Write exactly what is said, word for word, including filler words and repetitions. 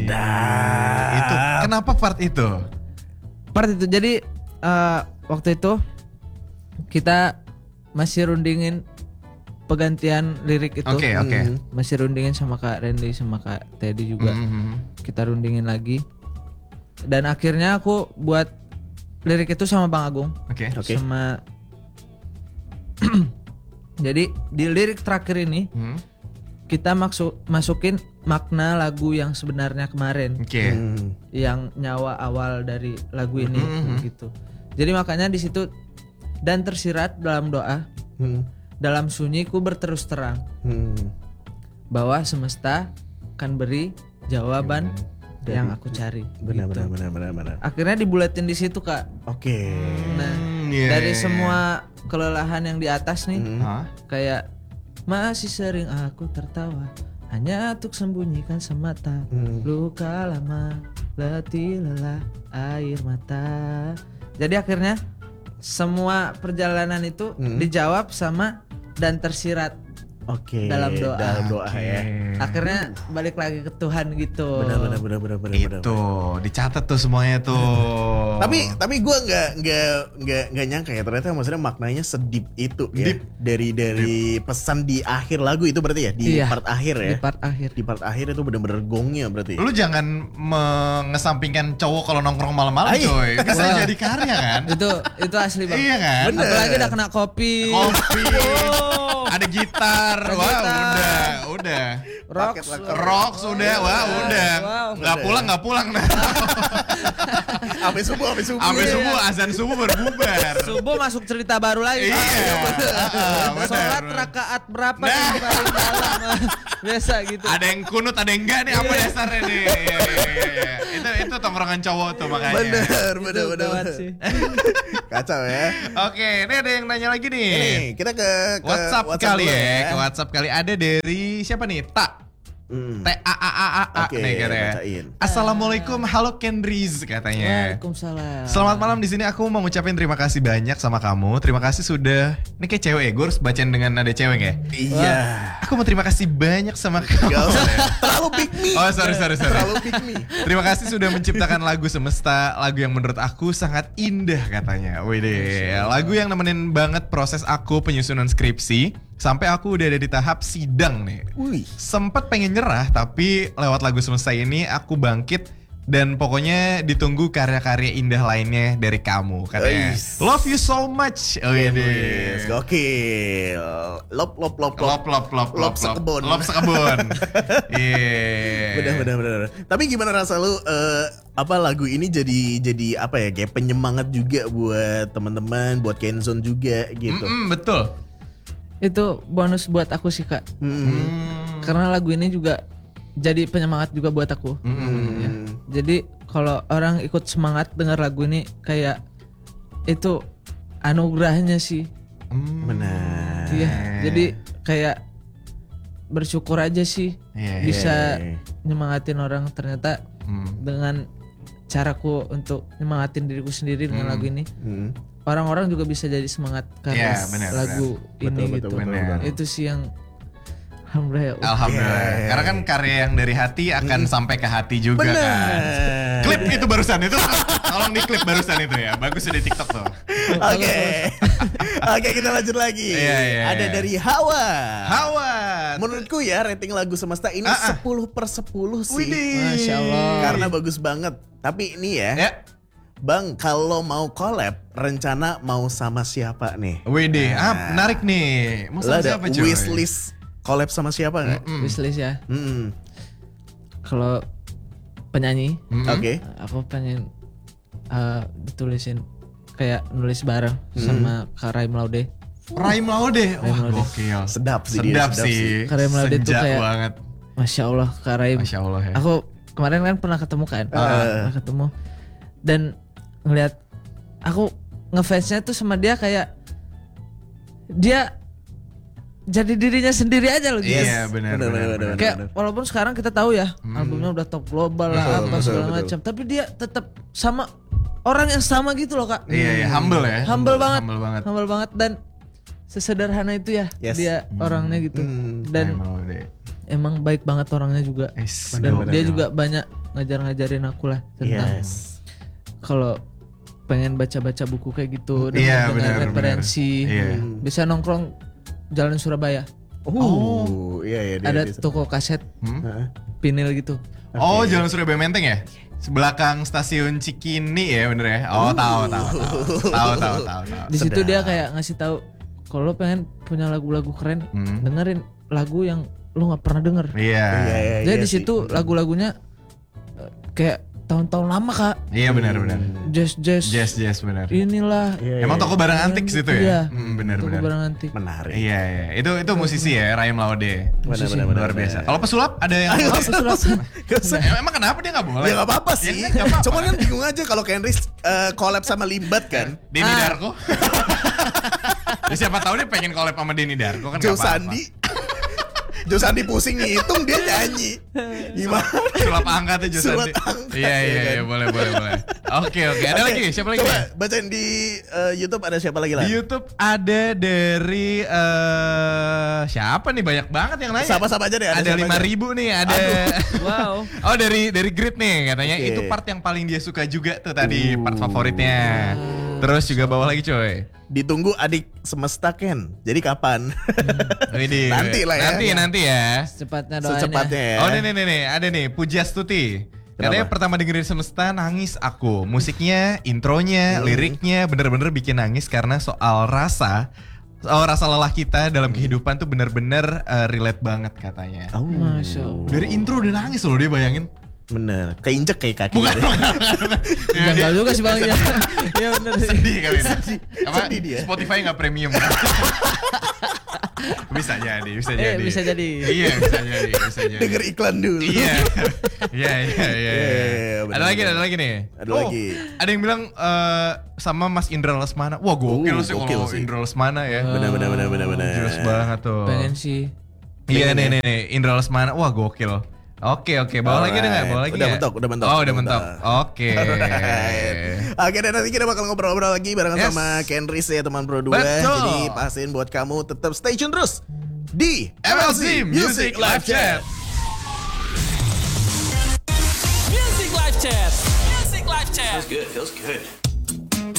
Sedap. Itu kenapa part itu? Part itu jadi uh, waktu itu kita masih rundingin penggantian lirik itu. Oke, okay, oke. Okay. Masih rundingin sama Kak Randy sama Kak Teddy juga. Mm-hmm. Kita rundingin lagi. Dan akhirnya aku buat lirik itu sama Bang Agung. Oke. Okay. Okay. Sama jadi di lirik terakhir ini hmm. kita maksud masukin makna lagu yang sebenarnya kemarin. Oke. Okay. Hmm. Yang nyawa awal dari lagu ini mm-hmm. gitu. Jadi makanya di situ dan tersirat dalam doa. Hmm. Dalam sunyiku berterus terang. Hmm. Bahwa semesta akan beri jawaban dari, yang aku cari. Benar, gitu. benar, benar, benar, benar. Akhirnya dibulatin di situ, Kak. Oke. Okay. Nah, yeah. dari semua kelelahan yang di atas nih, hmm. kayak masih sering aku tertawa hanya untuk sembunyikan semata hmm. luka lama, letih lelah air mata. Jadi akhirnya semua perjalanan itu hmm. dijawab sama dan tersirat. Oke. Okay, dalam doa. Dalam doa okay. ya. Akhirnya balik lagi ke Tuhan gitu. Benar benar benar benar benar. Itu dicatat tuh semuanya tuh. tapi tapi gue nggak nggak nggak nggak nyangka ya ternyata maksudnya maknanya sedip itu ya. Deep. Dari dari Deep. Pesan di akhir lagu itu berarti ya di iya, part akhir ya. Di part akhir. Di part akhir itu benar-benar gongnya berarti. Lu jangan mengesampingkan cowok kalau nongkrong malam-malam coy. Bisa wow. jadi karya kan? Itu itu asli banget. Iya kan? Bener. Apalagi udah kena kopi. Kopi. Oh. Ada gitar. Wah, wow, udah, udah. Rock, rock sudah, oh, wah, udah. Nggak wow. pulang, nggak pulang. Sampai subuh, sampai subuh. Sampai subuh, azan subuh berbubar. Subuh masuk cerita baru lagi. Iya. Sholat rakaat berapa nah. nih paling dalam? Biasa gitu. Ada yang kunut, ada yang enggak nih. Apa dasarnya nih? Iya, iya, iya. Itu itu tongkrongan cowok tuh makanya. Bener, bener, bener. Kacau ya. Oke, ini ada yang nanya lagi nih. Ini kita ke, ke WhatsApp, WhatsApp kali ya. ya. Ke WhatsApp kali ada dari siapa nih? Tak. Hmm. T A A A A A okay, nih katanya. Assalamualaikum, halo Kendriz katanya. Waalaikumsalam. Selamat malam, di sini aku mau ngucapin terima kasih banyak sama kamu. Terima kasih sudah. Ini kayak cewek ya, gue harus bacain dengan nada cewek ya. Iya. Aku mau terima kasih banyak sama kamu. Terlalu pick me. Oh sorry sorry sorry. Terlalu pick me. Terima kasih sudah menciptakan lagu Semesta, lagu yang menurut aku sangat indah katanya. Wih, lagu yang nemenin banget proses aku penyusunan skripsi. Sampai aku udah ada di tahap sidang nih. Wih. Sempet pengen nyerah, tapi lewat lagu Semesta ini aku bangkit. Dan pokoknya ditunggu karya-karya indah lainnya dari kamu katanya. Eish. Love you so much. Oh iya deh. Gokil. Lop lop lop lop lop lop lop sekebun. Lop sekebun. Iya. Benar benar benar. Tapi gimana rasa lu uh, apa lagu ini jadi jadi apa ya kayak penyemangat juga buat teman-teman, buat Kenzone juga gitu. Mm-mm, betul. Itu bonus buat aku sih Kak. Hmm. Karena lagu ini juga jadi penyemangat juga buat aku. Hmm. Ya. Jadi kalau orang ikut semangat dengar lagu ini kayak itu anugerahnya sih. Hmm. Benar. Iya. Jadi kayak bersyukur aja sih yeah, bisa yeah, yeah. nyemangatin orang ternyata hmm. dengan caraku untuk nyemangatin diriku sendiri dengan hmm. lagu ini. Hmm. Orang-orang juga bisa jadi semangat karena yeah, bener, lagu bener. ini betul, gitu. Betul, betul, betul. Itu sih yang alhamdulillah. Alhamdulillah. Yeah. Karena kan karya yang dari hati akan mm. sampai ke hati juga bener. Kan. Klip itu barusan itu. Tolong di klip barusan itu ya. Bagus di TikTok tuh. Oke. Oke, kita lanjut lagi. Yeah, yeah, Ada yeah. dari Hawa. Hawa. Menurutku ya rating lagu Semesta ini uh-uh. sepuluh per sepuluh sih. Widih. Masya Allah. Karena bagus banget. Tapi ini ya. Yeah. Bang, kalau mau collab, rencana mau sama siapa nih? Widih, nah. ah, menarik nih. Mau sama siapa cuy? Wishlist collab sama siapa nggak? Mm-mm. Wishlist ya. Mm-mm. Kalau penyanyi, mm-hmm. oke. Okay. Aku pengen uh, ditulisin kayak nulis bareng mm-hmm. sama Kak Raim Laude. Raim Laude, wah gokil. Sedap sih sedap dia, sedap sih. sih. Kak Raim Laude tuh kayak banget. Masya Allah Kak Raim. Masya Allah ya. Aku kemarin kan pernah ketemu kan, uh. pernah ketemu dan ngelihat aku ngefansnya tuh sama dia kayak dia jadi dirinya sendiri aja loh gitu. Iya benar benar. Kayak bener. Walaupun sekarang kita tahu ya hmm. albumnya udah top global lah apa segala macam, tapi dia tetap sama orang yang sama gitu loh Kak. Iya iya humble ya. Humble, humble banget. Humble banget. Humble banget dan sesederhana itu ya yes. dia hmm. orangnya gitu. Hmm. Dan emang baik banget orangnya juga. Yes, dan bener, dia bener. juga banyak ngajar-ngajarin aku lah tentang Yes. kalau pengen baca-baca buku kayak gitu Iya, dengan, dengan benar, referensi. benar. Iya. Bisa nongkrong Jalan Surabaya. Oh, iya iya. dia- Ada dia- toko kaset Hmm? Heeh. vinil gitu. Oh, Jalan Surabaya Menteng ya? Sebelakang stasiun Cikini ya, bener ya? Oh, tahu, tahu, tahu, tahu, tahu, tahu, tahu. Di situ Sedap. dia kayak ngasih tahu kalau lo pengen punya lagu-lagu keren, Hmm. dengerin lagu yang lo nggak pernah denger. Iya, Iya, iya, Jadi iya di sih. situ lagu-lagunya eh, kayak tahun-tahun lama kak, iya benar, benar. jazz jazz, Yes, yes, benar. inilah. Iya, Emang iya. toko barang antik situ Iya. ya? Hmm, benar, Toko benar. barang antik. Menarik. Iya, iya. Itu itu musisi ya, Rahim Laude. Benar, Musisi. benar, benar, Luar benar. biasa. Kalau pesulap ada yang Oh, pesulap. Gak usah. Em- Emang kenapa dia nggak boleh? Ya gak apa-apa sih. Ya, nggak apa-apa. Cuman kan bingung aja kalau Kenris uh, collab sama Limbat kan. Denny Ah. Darko. Ya, siapa tahu dia pengen collab sama Denny Darko kan nggak Joe apa-apa. Sandi. Joe Sandi pusing ngitung dia nyanyi. Gimana? Sulap angkat ya Joe Sulap Sandi. angkat, Iya, iya, ya kan? iya, boleh, boleh, boleh. Oke, oke. Ada Oke, lagi? Siapa lagi? Coba bacain di uh, YouTube ada siapa lagi lah? Di YouTube ada dari eh siapa nih, banyak banget yang nanya. Sama-sama aja deh. Ada siapa lima aja. ribu nih, ada. Wow. Oh dari dari Grid nih katanya Oke. itu part yang paling dia suka juga tuh tadi, Uh. part favoritnya. Terus juga bawah lagi coy. Ditunggu adik semesta Ken. Jadi kapan? Widih. Nanti lah ya. Nanti nanti ya. Secepatnya doain Secepatnya ya. Oh nih nih nih nih, ada nih Pujastuti. Katanya Kenapa? pertama dengerin Semesta nangis aku. Musiknya, intronya, Hmm. liriknya bener-bener bikin nangis karena soal rasa. Soal rasa lelah kita dalam kehidupan tuh bener-bener eh, relate banget katanya. Oh, Masya Allah. Dari intro udah nangis loh dia, bayangin. bener. Keinjek kayak kaki. Bukan, gitu. bukan, bukan. Ya, Janggal dia juga sih bang ya. Iya bener sih. sedih kali ini. Apa? sedih dia. Spotify nggak premium. Bisa jadi, bisa Eh, jadi. bisa jadi. Iya, bisa jadi, bisa jadi. Denger iklan dulu. Iya. Iya, iya, iya. Iya, iya, benar, Ada lagi, benar. ada lagi nih. Ada Oh, lagi. Ada yang bilang eh, sama Mas Indra Lesmana. Wah, gokil Uh, sih gokil kalau sih. Indra Lesmana ya. Bener bener bener bener bener. Jelas banget tuh. Pengen sih. Iya Pengen nih ya. nih nih Indra Lesmana. Wah, gokil. Oke, oke. Bawa lagi deh nggak? Bawa lagi Udah nggak? mentok, udah mentok, Oh, udah udah mentok. mentok. Oke. Alright. Oke, dan nanti kita bakal ngobrol-ngobrol lagi barengan Yes. sama Kenris ya teman Pro dua. Betul. Jadi pastiin buat kamu tetap stay tune terus di M L C Music Live Chat. Music Live Chat. Music Live Chat. Good, feels good.